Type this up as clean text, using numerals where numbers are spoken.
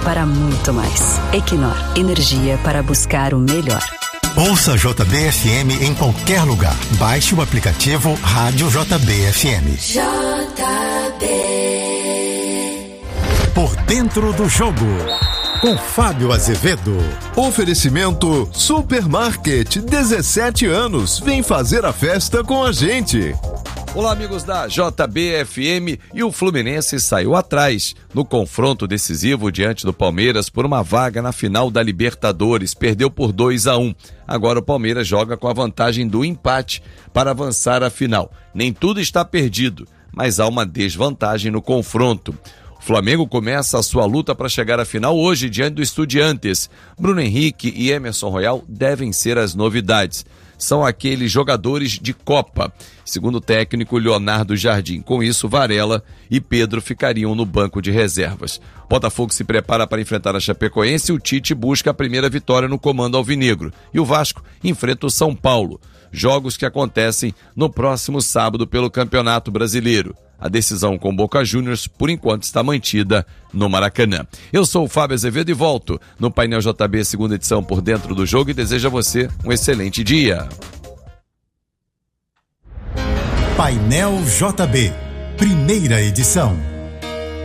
para muito mais. Equinor, energia para buscar o melhor. Ouça JBFM em qualquer lugar. Baixe o aplicativo Rádio JBFM. JB. Por dentro do jogo, com Fábio Azevedo. Oferecimento Supermarket, 17 anos. Vem fazer a festa com a gente. Olá, amigos da JBFM. E o Fluminense saiu atrás no confronto decisivo diante do Palmeiras por uma vaga na final da Libertadores. Perdeu por 2-1. Agora o Palmeiras joga com a vantagem do empate para avançar à final. Nem tudo está perdido, mas há uma desvantagem no confronto. O Flamengo começa a sua luta para chegar à final hoje diante do Estudiantes. Bruno Henrique e Emerson Royal devem ser as novidades. São aqueles jogadores de Copa, segundo o técnico Leonardo Jardim. Com isso, Varela e Pedro ficariam no banco de reservas. Botafogo se prepara para enfrentar a Chapecoense e o Tite busca a primeira vitória no comando alvinegro. E o Vasco enfrenta o São Paulo. Jogos que acontecem no próximo sábado pelo Campeonato Brasileiro. A decisão com Boca Juniors, por enquanto, está mantida no Maracanã. Eu sou o Fábio Azevedo e volto no Painel JB, segunda edição, Por Dentro do Jogo, e desejo a você um excelente dia. Painel JB, primeira edição.